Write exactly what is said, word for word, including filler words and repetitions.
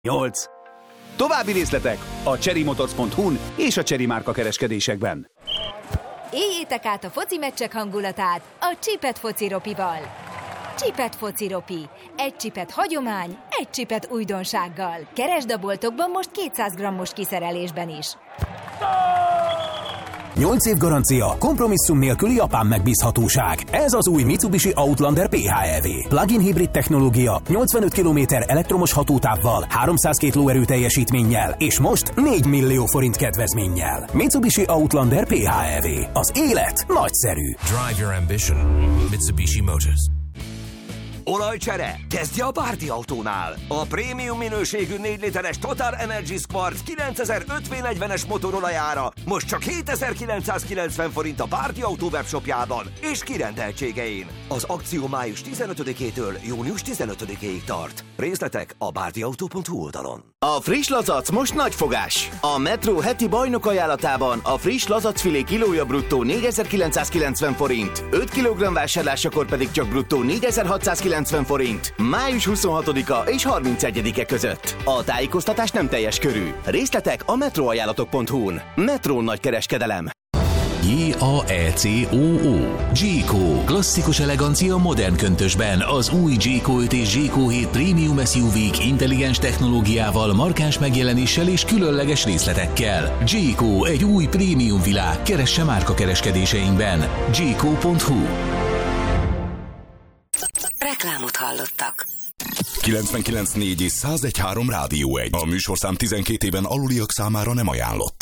nyolc. További részletek a cherry motors pont hu-n és a Chery márka kereskedésekben. Éljétek át a foci meccsek hangulatát a Csipet fociropival. Csipet fociropi. Egy csipet hagyomány, egy csipet újdonsággal. Keresd a boltokban most kétszáz grammos kiszerelésben is. nyolc év garancia, kompromisszum nélküli japán megbízhatóság. Ez az új Mitsubishi Outlander pé há é vé. Plug-in hibrid technológia, nyolcvanöt kilométer elektromos hatótávval, háromszázkettő lóerő teljesítménnyel, és most négy millió forint kedvezménnyel. Mitsubishi Outlander pé há é vé. Az élet nagyszerű. Drive your ambition. Mitsubishi Motors. Olajcsere? Kezdje a Bárdi Autónál! A prémium minőségű négy literes Total Energies Quartz kilencezer-öt vé negyvenes motorolajára most csak hétezer-kilencszázkilencven forint a Bárdi Autó webshopjában és kirendeltségein. Az akció május tizenötödikétől június tizenötödikéig tart. Részletek a bárdiautó pont hu oldalon. A friss lazac most nagy fogás! A Metro heti bajnok ajánlatában a friss lazacfilé kilója bruttó négyezer-kilencszázkilencven forint, öt kilogramm vásárlásakor pedig csak bruttó négyezer-hatszázkilencven forint. május huszonhatodika és harmincegyedike között. A tájékoztatás nem teljes körű. Részletek a metroajánlatok pont hu-n. Metro nagy kereskedelem. J A E C O O. Jayco. Klasszikus elegancia modern köntösben. Az új Jayco öt és Jayco hét Premium es u vé-k intelligens technológiával, markáns megjelenéssel és különleges részletekkel. Jayco, egy új prémium világ. Keresse márka kereskedéseinkben. Jayco pont hu. Reklámot hallottak. kilencvenkilenc négy és száz egy három Rádió egy. A műsorszám tizenkét éven aluliak számára nem ajánlott.